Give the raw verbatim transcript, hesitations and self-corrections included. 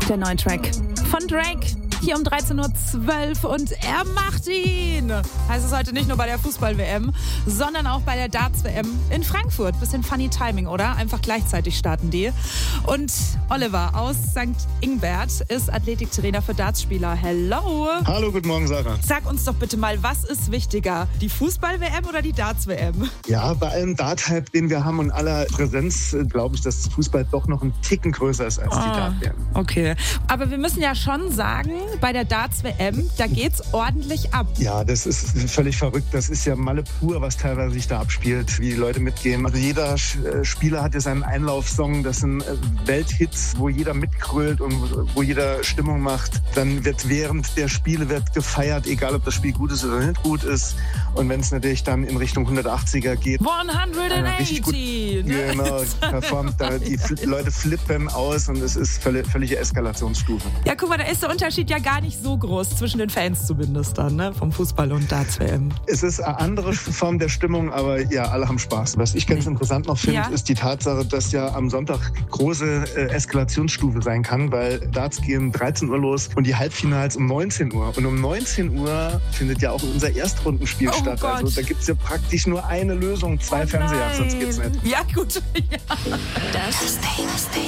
Der neue Track von Drake. Hier um dreizehn Uhr zwölf und er macht ihn. Heißt es heute nicht nur bei der Fußball-W M, sondern auch bei der Darts-W M in Frankfurt. Bisschen funny Timing, oder? Einfach gleichzeitig starten die. Und Oliver aus Sankt Ingbert ist Athletiktrainer für Dartspieler. Hello. Hallo, guten Morgen, Sarah. Sag uns doch bitte mal, was ist wichtiger? Die Fußball-W M oder die Darts-W M? Ja, bei allem Dart-Hype, den wir haben und aller Präsenz, glaube ich, dass Fußball doch noch ein Ticken größer ist als oh, die Dart-W M. Okay. Aber wir müssen ja schon sagen, bei der Darts-W M, da geht's ordentlich ab. Ja, das ist völlig verrückt. Das ist ja Malle pur, was teilweise sich da abspielt, wie die Leute mitgehen. Also jeder Spieler hat ja seinen Einlaufsong. Das sind Welthits, wo jeder mitgrölt und wo jeder Stimmung macht. Dann wird während der Spiele wird gefeiert, egal ob das Spiel gut ist oder nicht gut ist. Und wenn es natürlich dann in Richtung hundertachtziger geht. hundertachtzig! Gut, genau, performt, da die Leute flippen aus und es ist völlig, völlige Eskalationsstufe. Ja, guck mal, da ist der Unterschied ja gar nicht so groß, zwischen den Fans zumindest dann, ne? Vom Fußball und Darts-W M. Es ist eine andere Form der Stimmung, aber ja, alle haben Spaß. Was ich ganz interessant noch finde, ja. ist die Tatsache, dass ja am Sonntag große äh, Eskalationsstufe sein kann, weil Darts gehen dreizehn Uhr los und die Halbfinals um neunzehn Uhr. Und um neunzehn Uhr findet ja auch unser Erstrundenspiel oh statt. Gott. Also da gibt es ja praktisch nur eine Lösung, zwei oh Fernseher, sonst geht's nicht. Ja, gut. Ja. Das ist